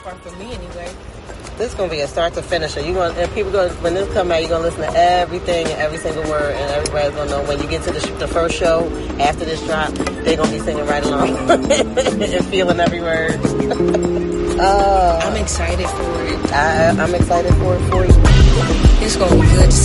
far for me anyway. This is gonna be a start to finish. And people when this come out, you're gonna listen to everything and every single word, and everybody's gonna know when you get to the first show after this drop, they're gonna be singing right along and feeling every word. I'm excited for it. I'm excited for it for you. It's gonna be good to